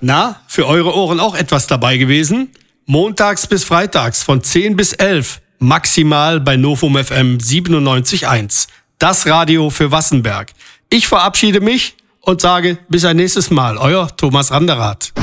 Na, für eure Ohren auch etwas dabei gewesen? Montags bis freitags von 10 bis 11, maximal bei Novum FM 97.1. Das Radio für Wassenberg. Ich verabschiede mich und sage bis ein nächstes Mal. Euer Thomas Randerath.